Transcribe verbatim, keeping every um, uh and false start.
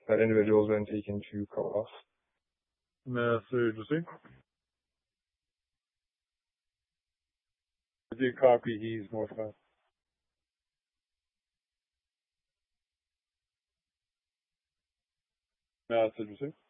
That individual has been taken to co-op. Message received. I did copy, he's northwest. Message received.